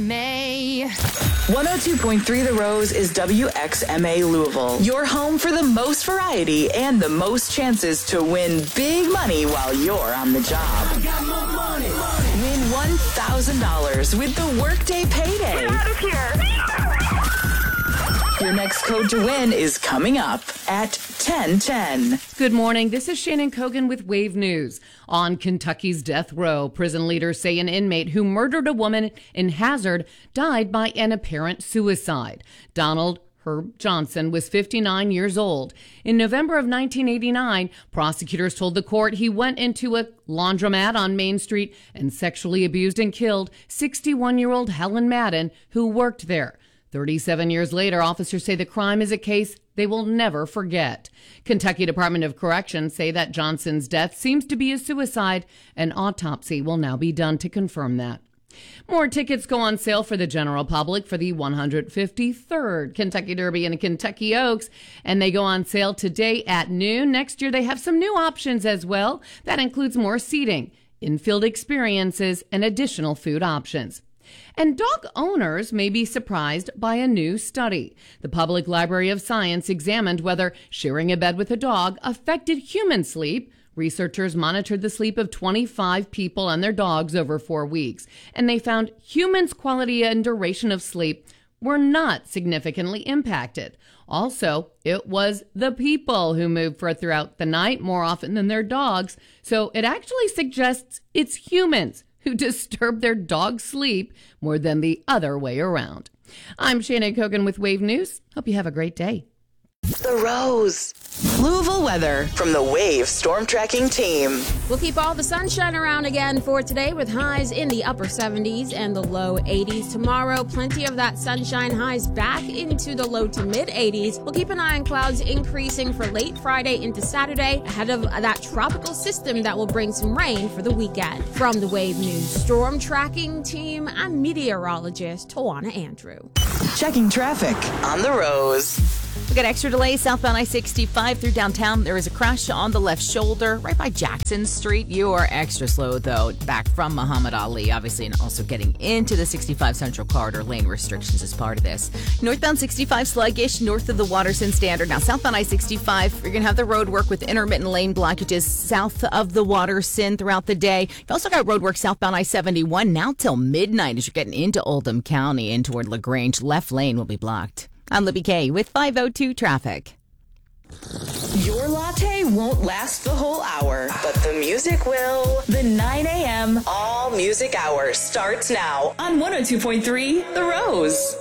May. 102.3 The Rose is WXMA Louisville, your home for the most variety and the most chances to win big money while you're on the job. I got more money. Win $1,000 with the Workday Payday. Get out of here. Your next code to win is coming up at 10:10. Good morning. This is Shannon Kogan with Wave News. On Kentucky's death row, prison leaders say an inmate who murdered a woman in Hazard died by an apparent suicide. Donald Herb Johnson was 59 years old. In November of 1989, prosecutors told the court he went into a laundromat on Main Street and sexually abused and killed 61-year-old Helen Madden, who worked there. 37 years later, officers say the crime is a case they will never forget. Kentucky Department of Corrections say that Johnson's death seems to be a suicide. An autopsy will now be done to confirm that. More tickets go on sale for the general public for the 153rd Kentucky Derby in Kentucky Oaks, and they go on sale today at noon. Next year, they have some new options as well. That includes more seating, infield experiences, and additional food options. And dog owners may be surprised by a new study. The Public Library of Science examined whether sharing a bed with a dog affected human sleep. Researchers monitored the sleep of 25 people and their dogs over 4 weeks, and they found humans' quality and duration of sleep were not significantly impacted. Also, it was the people who moved throughout the night more often than their dogs, so it actually suggests it's humans who disturb their dog's sleep more than the other way around. I'm Shannon Kogan with Wave News. Hope you have a great day. The Rose. Louisville weather from the Wave Storm Tracking Team. We'll keep all the sunshine around again for today with highs in the upper 70s and the low 80s. Tomorrow, plenty of that sunshine, highs back into the low to mid 80s. We'll keep an eye on clouds increasing for late Friday into Saturday ahead of that tropical system that will bring some rain for the weekend. From the Wave News Storm Tracking Team, I'm meteorologist Tawana Andrew. Checking traffic on The Rose. We got extra delays southbound I-65 through downtown. There is a crash on the left shoulder right by Jackson Street. You are extra slow, though, back from Muhammad Ali, obviously, and also getting into the 65 Central Corridor. Lane restrictions as part of this. Northbound 65 sluggish north of the Waterson Standard. Now, southbound I-65, you're going to have the road work with intermittent lane blockages south of the Waterson throughout the day. You've also got road work southbound I-71 now till midnight as you're getting into Oldham County and toward LaGrange. Left lane will be blocked. I'm Libby Kay with 502 Traffic. Your latte won't last the whole hour, but the music will. The 9 a.m. All Music Hour starts now on 102.3 The Rose.